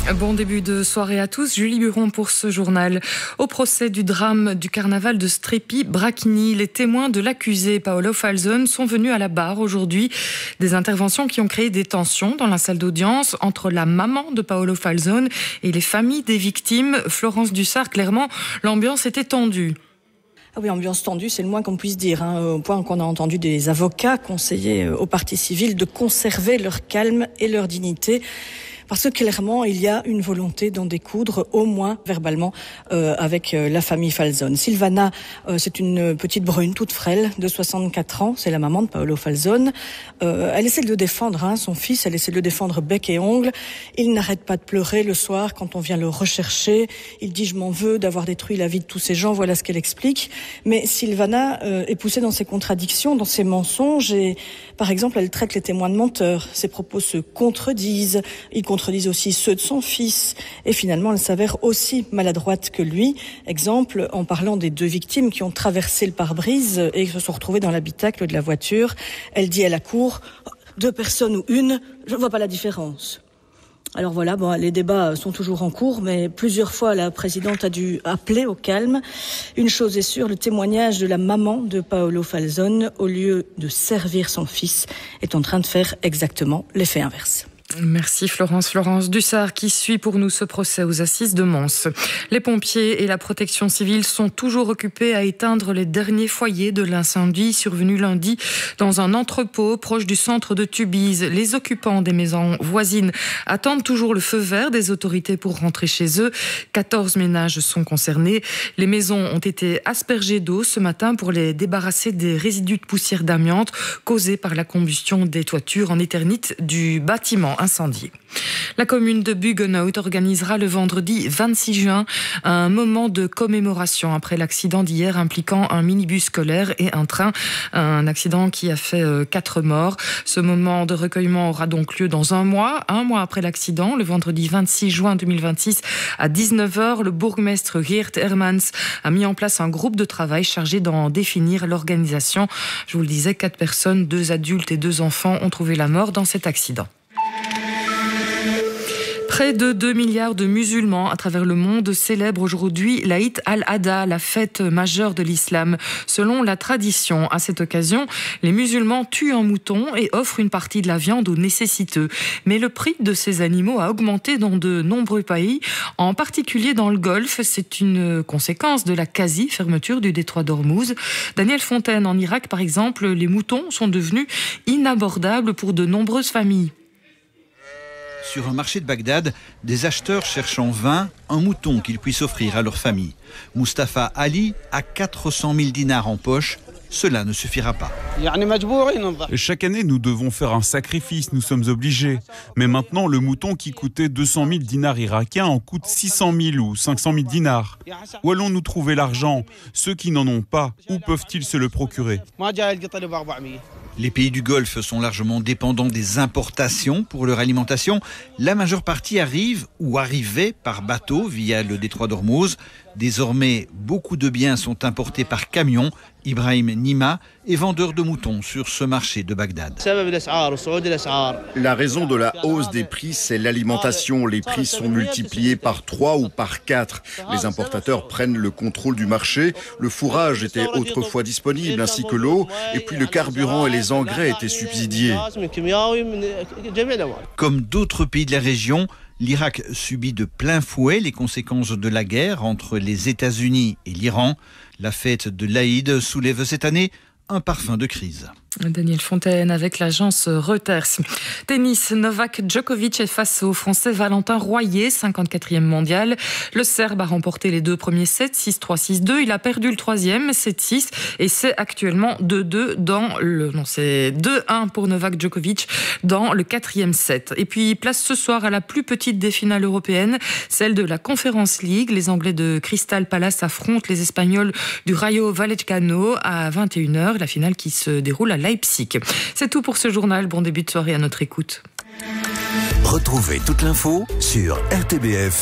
Bon début de soirée à tous. Julie Buron pour ce journal. Au procès du drame du carnaval de Strépy-Bracchini, les témoins de l'accusé Paolo Falzon sont venus à la barre aujourd'hui. Des interventions qui ont créé des tensions dans la salle d'audience entre la maman de Paolo Falzon et les familles des victimes. Florence Dussart, clairement, l'ambiance était tendue. Ah oui, ambiance tendue, c'est le moins qu'on puisse dire, au point qu'on a entendu des avocats conseiller aux parties civiles de conserver leur calme et leur dignité. Parce que clairement, il y a une volonté d'en découdre, au moins verbalement, avec la famille Falzon. Silvana, c'est une petite brune toute frêle de 64 ans. C'est la maman de Paolo Falzon. Elle essaie de le défendre, son fils. Elle essaie de le défendre bec et ongle. Il n'arrête pas de pleurer le soir quand on vient le rechercher. Il dit « je m'en veux d'avoir détruit la vie de tous ces gens ». Voilà ce qu'elle explique. Mais Silvana est poussée dans ses contradictions, dans ses mensonges. Et par exemple, elle traite les témoins de menteurs. Ses propos se contredisent. Ils contredisent aussi ceux de son fils. Et finalement, elle s'avère aussi maladroite que lui. Exemple, en parlant des deux victimes qui ont traversé le pare-brise et se sont retrouvées dans l'habitacle de la voiture. Elle dit à la cour, 2 personnes ou une, je ne vois pas la différence. Alors voilà, les débats sont toujours en cours, mais plusieurs fois la présidente a dû appeler au calme. Une chose est sûre, le témoignage de la maman de Paolo Falzon, au lieu de servir son fils, est en train de faire exactement l'effet inverse. Merci Florence Dussart qui suit pour nous ce procès aux assises de Mons. Les pompiers et la protection civile sont toujours occupés à éteindre les derniers foyers de l'incendie survenu lundi dans un entrepôt proche du centre de Tubize. Les occupants des maisons voisines attendent toujours le feu vert des autorités pour rentrer chez eux. 14 ménages sont concernés. Les maisons ont été aspergées d'eau ce matin pour les débarrasser des résidus de poussière d'amiante causés par la combustion des toitures en éternite du bâtiment incendié. La commune de Buggenhout organisera le vendredi 26 juin un moment de commémoration après l'accident d'hier impliquant un minibus scolaire et un train. Un accident qui a fait 4 morts. Ce moment de recueillement aura donc lieu dans un mois après l'accident, le vendredi 26 juin 2026 à 19h. Le bourgmestre Geert Hermans a mis en place un groupe de travail chargé d'en définir l'organisation. Je vous le disais, 4 personnes, 2 adultes et 2 enfants ont trouvé la mort dans cet accident. Près de 2 milliards de musulmans à travers le monde célèbrent aujourd'hui l'Aïd al-Adha, la fête majeure de l'islam. Selon la tradition, à cette occasion, les musulmans tuent un mouton et offrent une partie de la viande aux nécessiteux. Mais le prix de ces animaux a augmenté dans de nombreux pays, en particulier dans le Golfe. C'est une conséquence de la quasi-fermeture du détroit d'Ormuz. Daniel Fontaine, en Irak par exemple, les moutons sont devenus inabordables pour de nombreuses familles. Sur un marché de Bagdad, des acheteurs cherchent en vain un mouton qu'ils puissent offrir à leur famille. Mustafa Ali a 400 000 dinars en poche. Cela ne suffira pas. Chaque année, nous devons faire un sacrifice, nous sommes obligés. Mais maintenant, le mouton qui coûtait 200 000 dinars irakiens en coûte 600 000 ou 500 000 dinars. Où allons-nous trouver l'argent? Ceux qui n'en ont pas, où peuvent-ils se le procurer? Les pays du Golfe sont largement dépendants des importations pour leur alimentation. La majeure partie arrive ou arrivait par bateau via le détroit d'Ormuz. Désormais, beaucoup de biens sont importés par camion. Ibrahim Nima est vendeur de moutons sur ce marché de Bagdad. La raison de la hausse des prix, c'est l'alimentation. Les prix sont multipliés par 3 ou par 4. Les importateurs prennent le contrôle du marché. Le fourrage était autrefois disponible, ainsi que l'eau. Et puis le carburant et les engrais étaient subsidiés. Comme d'autres pays de la région, l'Irak subit de plein fouet les conséquences de la guerre entre les États-Unis et l'Iran. La fête de l'Aïd soulève cette année un parfum de crise. Daniel Fontaine avec l'agence Reuters. Tennis, Novak Djokovic est face au Français Valentin Royer, 54e mondial. Le Serbe a remporté les 2 premiers sets, 6-3, 6-2. Il a perdu le 3e, 7-6, et c'est actuellement 2-2 c'est 2-1 pour Novak Djokovic dans le 4e set. Et puis, place ce soir à la plus petite des finales européennes, celle de la Conference League. Les Anglais de Crystal Palace affrontent les Espagnols du Rayo Vallecano à 21h. La finale qui se déroule à Leipzig. C'est tout pour ce journal. Bon début de soirée à notre écoute. Retrouvez toute l'info sur RTBF.